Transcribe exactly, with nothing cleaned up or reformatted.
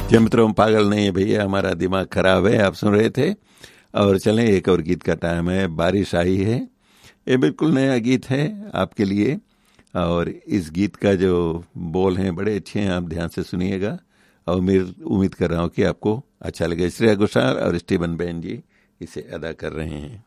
जी मित्रों, पागल नहीं है भैया, हमारा दिमाग खराब है, आप सुन रहे थे। और चलें, एक और गीत का टाइम है। बारिश आई है, ये बिल्कुल नया गीत है आपके लिए। और इस गीत का जो बोल हैं बड़े अच्छे हैं, आप ध्यान से सुनिएगा। और उम्मीद उम्मीद कर रहा हूँ कि आपको अच्छा लगे। श्रेया घोषाल और स्टीवन बेन जी इसे अदा कर रहे हैं।